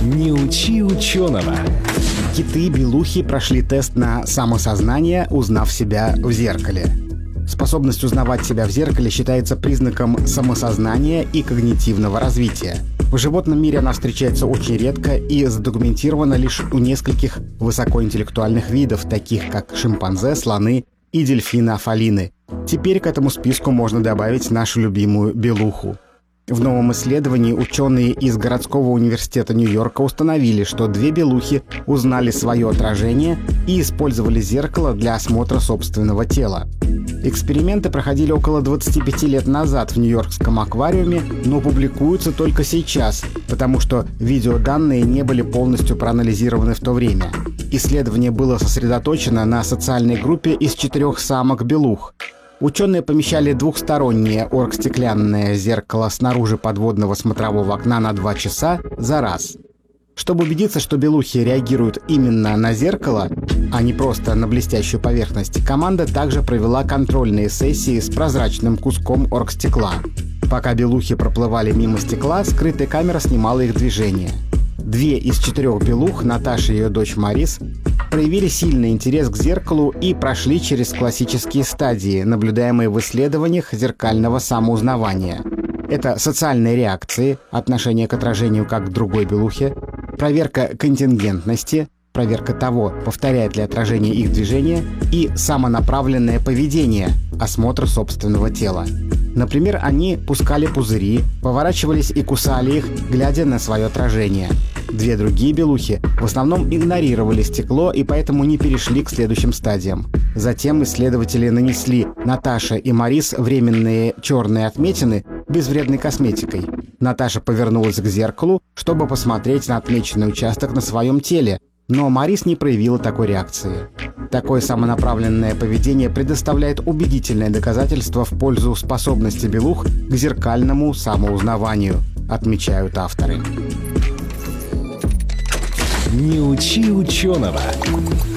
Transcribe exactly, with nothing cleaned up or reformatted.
Не учи ученого. Киты-белухи прошли тест на самосознание, узнав себя в зеркале. Способность узнавать себя в зеркале считается признаком самосознания и когнитивного развития. В животном мире она встречается очень редко и задокументирована лишь у нескольких высокоинтеллектуальных видов, таких как шимпанзе, слоны и дельфины-афалины. Теперь к этому списку можно добавить нашу любимую белуху. В новом исследовании ученые из городского университета Нью-Йорка установили, что две белухи узнали свое отражение и использовали зеркало для осмотра собственного тела. Эксперименты проходили около двадцати пяти лет назад в Нью-Йоркском аквариуме, но публикуются только сейчас, потому что видеоданные не были полностью проанализированы в то время. Исследование было сосредоточено на социальной группе из четырех самок-белух. Ученые помещали двухстороннее оргстеклянное зеркало снаружи подводного смотрового окна на два часа за раз. Чтобы убедиться, что белухи реагируют именно на зеркало, а не просто на блестящую поверхность, команда также провела контрольные сессии с прозрачным куском оргстекла. Пока белухи проплывали мимо стекла, скрытая камера снимала их движение. Две из четырех белух, Наташа и ее дочь Марис, проявили сильный интерес к зеркалу и прошли через классические стадии, наблюдаемые в исследованиях зеркального самоузнавания. Это социальные реакции, отношение к отражению как к другой белухе, проверка контингентности, проверка того, повторяет ли отражение их движения, и самонаправленное поведение, осмотр собственного тела. Например, они пускали пузыри, поворачивались и кусали их, глядя на свое отражение. Две другие белухи в основном игнорировали стекло и поэтому не перешли к следующим стадиям. Затем исследователи нанесли Наташе и Марис временные черные отметины безвредной косметикой. Наташа повернулась к зеркалу, чтобы посмотреть на отмеченный участок на своем теле, но Марис не проявила такой реакции. Такое самонаправленное поведение предоставляет убедительное доказательство в пользу способности белух к зеркальному самоузнаванию, отмечают авторы. Не учи ученого.